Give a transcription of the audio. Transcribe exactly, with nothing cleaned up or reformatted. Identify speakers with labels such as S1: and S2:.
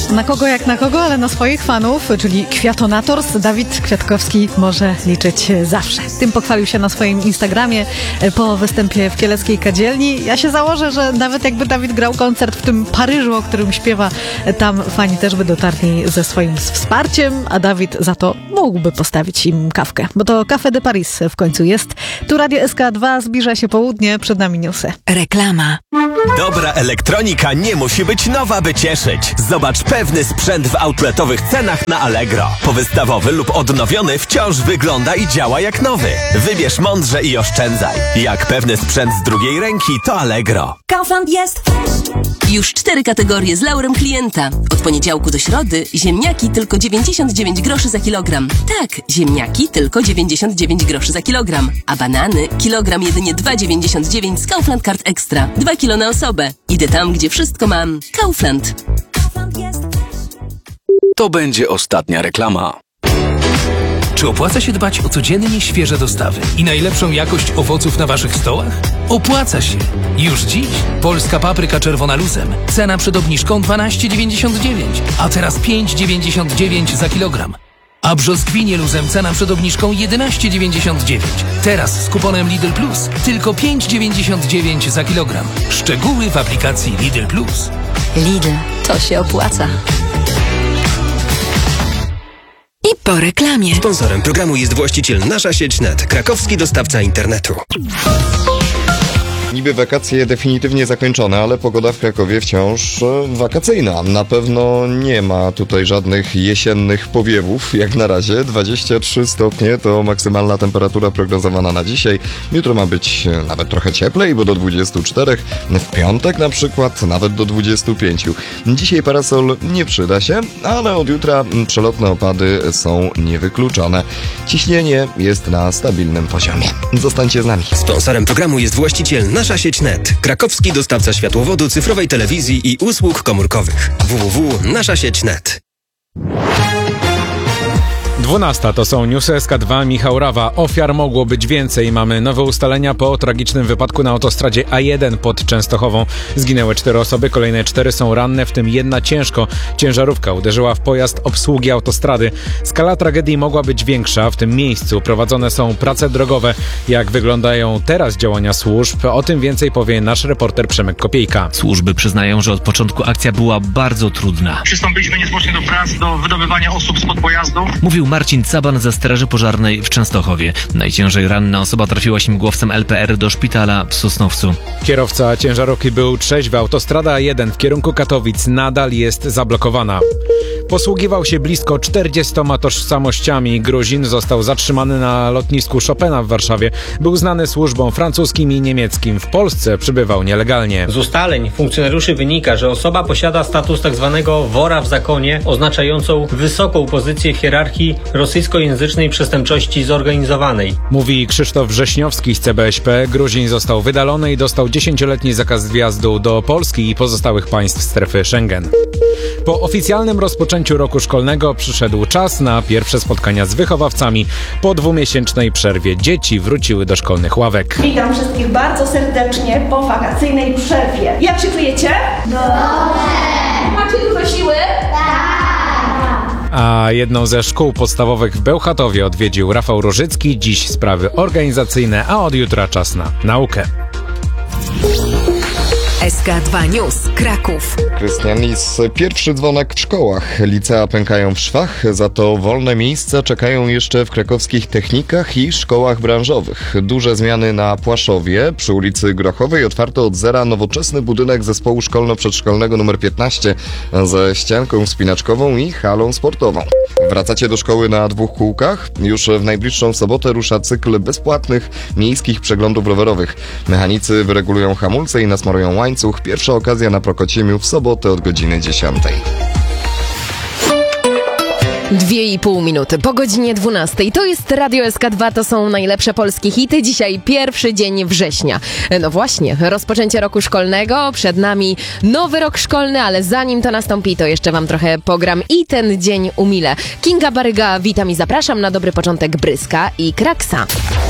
S1: Na kogo jak na kogo, ale na swoich fanów, czyli Kwiatonators, Dawid Kwiatkowski może liczyć zawsze. Tym pochwalił się na swoim Instagramie po występie w kieleckiej kadzielni. Ja się założę, że nawet jakby Dawid grał koncert w tym Paryżu, o którym śpiewa, tam fani też by dotarli ze swoim wsparciem, a Dawid za to mógłby postawić im kawkę, bo to Café de Paris w końcu jest. Tu Radio S K dwa, zbliża się południe, przed nami newsy.
S2: Reklama.
S3: Dobra elektronika nie musi być nowa, by cieszyć. Zobacz pewny sprzęt w outletowych cenach na Allegro. Powystawowy lub odnowiony wciąż wygląda i działa jak nowy. Wybierz mądrze i oszczędzaj. Jak pewny sprzęt z drugiej ręki, to Allegro.
S2: Kaufland jest! Już cztery kategorie z laurem klienta. Od poniedziałku do środy ziemniaki tylko dziewięćdziesiąt dziewięć groszy za kilogram. Tak, ziemniaki tylko dziewięćdziesiąt dziewięć groszy za kilogram. A banany kilogram jedynie dwa dziewięćdziesiąt dziewięć z Kaufland Card Extra. dwa kilo na osobę. Idę tam, gdzie wszystko mam. Kaufland.
S4: To będzie ostatnia reklama.
S5: Czy opłaca się dbać o codziennie świeże dostawy i najlepszą jakość owoców na waszych stołach? Opłaca się! Już dziś polska papryka czerwona luzem. Cena przed obniżką dwanaście dziewięćdziesiąt dziewięć, a teraz pięć dziewięćdziesiąt dziewięć za kilogram. A brzoskwinie luzem cena przed obniżką jedenaście dziewięćdziesiąt dziewięć. Teraz z kuponem Lidl Plus tylko pięć dziewięćdziesiąt dziewięć za kilogram. Szczegóły w aplikacji Lidl Plus.
S2: Lidl, to się opłaca. I po reklamie.
S6: Sponsorem programu jest właściciel Nasza Sieć Net, krakowski dostawca internetu.
S7: Niby wakacje definitywnie zakończone, ale pogoda w Krakowie wciąż wakacyjna. Na pewno nie ma tutaj żadnych jesiennych powiewów. Jak na razie dwadzieścia trzy stopnie to maksymalna temperatura prognozowana na dzisiaj. Jutro ma być nawet trochę cieplej, bo do dwudziestu czterech. W piątek na przykład nawet do dwudziestu pięciu. Dzisiaj parasol nie przyda się, ale od jutra przelotne opady są niewykluczone. Ciśnienie jest na stabilnym poziomie. Zostańcie z nami.
S6: Sponsorem programu jest właściciel Nasza Sieć Net, krakowski dostawca światłowodu, cyfrowej telewizji i usług komórkowych. w w w kropka nasza sieć kropka net.
S8: dwunasta to są newsy S K dwa, Michał Rawa. Ofiar mogło być więcej. Mamy nowe ustalenia po tragicznym wypadku na autostradzie A jeden pod Częstochową. Zginęły cztery osoby, kolejne cztery są ranne, w tym jedna ciężko. Ciężarówka uderzyła w pojazd obsługi autostrady. Skala tragedii mogła być większa. W tym miejscu prowadzone są prace drogowe. Jak wyglądają teraz działania służb? O tym więcej powie nasz reporter Przemek Kopiejka.
S9: Służby przyznają, że od początku akcja była bardzo trudna.
S10: Przystąpiliśmy niezwłocznie do prac, do wydobywania osób spod pojazdu.
S9: Mówił Marcin Caban ze Straży Pożarnej w Częstochowie. Najciężej ranna osoba trafiła śmigłowcem L P R do szpitala w Sosnowcu.
S8: Kierowca ciężarówki był trzeźwy. Autostrada A jeden w kierunku Katowic nadal jest zablokowana. Posługiwał się blisko czterdziestoma tożsamościami. Gruzin został zatrzymany na lotnisku Chopina w Warszawie. Był znany służbom francuskim i niemieckim. W Polsce przybywał nielegalnie.
S11: Z ustaleń funkcjonariuszy wynika, że osoba posiada status tzw. wora w zakonie, oznaczającą wysoką pozycję w hierarchii rosyjskojęzycznej przestępczości zorganizowanej.
S8: Mówi Krzysztof Wrześniowski z C B S P. Gruzin został wydalony i dostał dziesięcioletni zakaz wjazdu do Polski i pozostałych państw strefy Schengen. Po oficjalnym rozpoczęciu roku szkolnego przyszedł czas na pierwsze spotkania z wychowawcami. Po dwumiesięcznej przerwie dzieci wróciły do szkolnych ławek.
S12: Witam wszystkich bardzo serdecznie po wakacyjnej przerwie. Jak się czujecie? Dobrze! Macie dużo siły?
S8: A jedną ze szkół podstawowych w Bełchatowie odwiedził Rafał Różycki. Dziś sprawy organizacyjne, a od jutra czas na naukę.
S2: S K dwa News, Kraków.
S7: Krystian Lis, pierwszy dzwonek w szkołach. Licea pękają w szwach, za to wolne miejsca czekają jeszcze w krakowskich technikach i szkołach branżowych. Duże zmiany na Płaszowie. Przy ulicy Grochowej otwarto od zera nowoczesny budynek zespołu szkolno-przedszkolnego nr piętnaście ze ścianką wspinaczkową i halą sportową. Wracacie do szkoły na dwóch kółkach? Już w najbliższą sobotę rusza cykl bezpłatnych miejskich przeglądów rowerowych. Mechanicy wyregulują hamulce i nasmarują łańcuch. Pierwsza okazja na Prokociemiu w sobotę od godziny dziesiątej.
S13: Dwie i pół minuty po godzinie dwunastej. To jest Radio S K dwa, to są najlepsze polskie hity. Dzisiaj pierwszy dzień września. No właśnie, rozpoczęcie roku szkolnego, przed nami nowy rok szkolny, ale zanim to nastąpi, to jeszcze wam trochę pogram i ten dzień umilę. Kinga Baryga, witam i zapraszam na dobry początek Bryska i Kraksa.